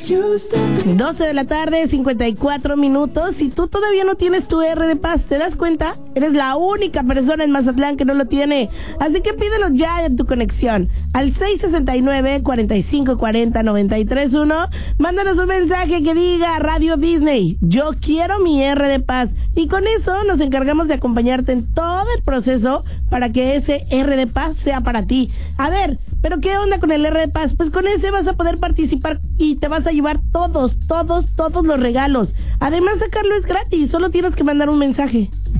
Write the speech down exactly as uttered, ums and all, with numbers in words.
doce de la tarde, cincuenta y cuatro minutos. Si tú todavía no tienes tu R de Paz, ¿te das cuenta? Eres la única persona en Mazatlán que no lo tiene. Así que pídelo ya en tu conexión al seis sesenta y nueve, cuarenta y cinco cuarenta, noventa y tres uno. Mándanos un mensaje que diga Radio Disney, yo quiero mi R de Paz. Y con eso nos encargamos de acompañarte en todo el proceso para que ese R de Paz sea para ti. A ver, ¿pero qué onda con el R de Paz? Pues con ese vas a poder participar y te vas a llevar todos, todos, todos los regalos. Además, sacarlo es gratis, solo tienes que mandar un mensaje.